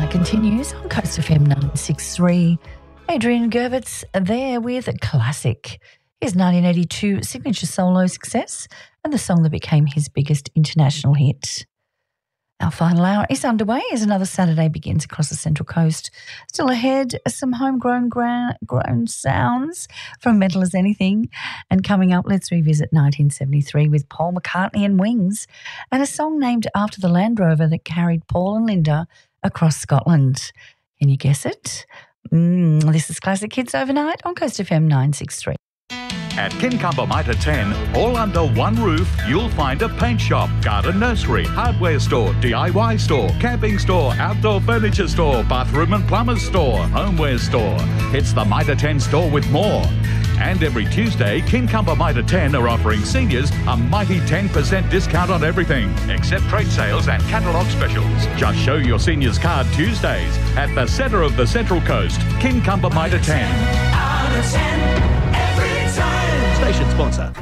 continues on Coast FM 963. Adrian Gervitz there with Classic, his 1982 signature solo success and the song that became his biggest international hit. Our final hour is underway as another Saturday begins across the Central Coast. Still ahead, some homegrown grown sounds from Mental as Anything. And coming up, let's revisit 1973 with Paul McCartney and Wings and a song named after the Land Rover that carried Paul and Linda across Scotland. Can you guess it? This is Classic Hits Overnight on Coast FM 963. At Kincumber Mitre 10, all under one roof, you'll find a paint shop, garden nursery, hardware store, DIY store, camping store, outdoor furniture store, bathroom and plumber's store, homeware store. It's the Mitre 10 store with more. And every Tuesday, Kincumber Mitre 10 are offering seniors a mighty 10% discount on everything, except trade sales and catalogue specials. Just show your seniors card Tuesdays at the centre of the Central Coast, Kincumber Mitre 10. Out of 10, every time. Station sponsor.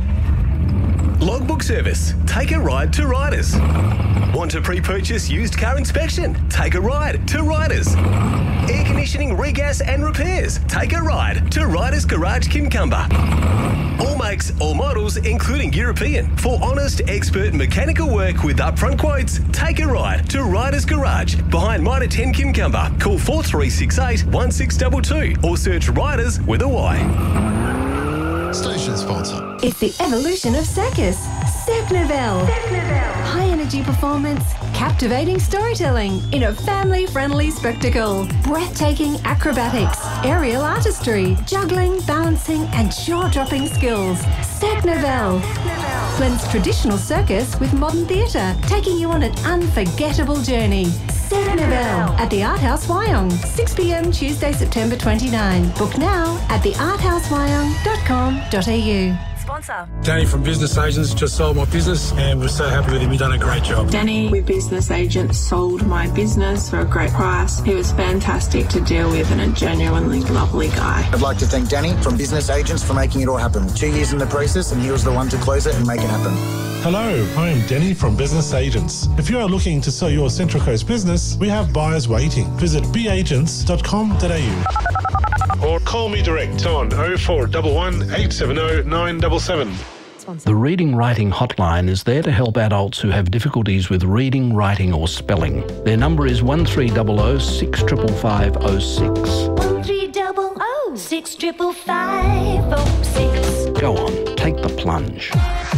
Logbook Service. Take a ride to Riders. Want to pre-purchase used car inspection? Take a ride to Riders. Air conditioning, regas and repairs? Take a ride to Riders Garage Kincumber. All makes, all models, including European. For honest, expert mechanical work with upfront quotes, take a ride to Riders Garage behind Mitre 10 Kincumber. Call 4368 1622 or search Riders with a Y. Station sponsor. It's the evolution of circus. Sepnivel. High energy performance, captivating storytelling in a family-friendly spectacle. Breathtaking acrobatics, aerial artistry, juggling, balancing and jaw-dropping skills. Sepnivel blends traditional circus with modern theatre, taking you on an unforgettable journey. Sepnivel at the Art House Wyong, 6 p.m. Tuesday, September 29. Book now at thearthousewyong.com.au. Sponsor. Danny from Business Agents just sold my business and we're so happy with him. He's done a great job. Danny with Business Agents sold my business for a great price. He was fantastic to deal with and a genuinely lovely guy. I'd like to thank Danny from Business Agents for making it all happen. 2 years in the process and he was the one to close it and make it happen. Hello, I am Denny from Business Agents. If you are looking to sell your Central Coast business, we have buyers waiting. Visit beagents.com.au. Or call me direct on 0411 870 977. The Reading Writing Hotline is there to help adults who have difficulties with reading, writing or spelling. Their number is 1300 65506. 1300 65506. Go on, take the plunge.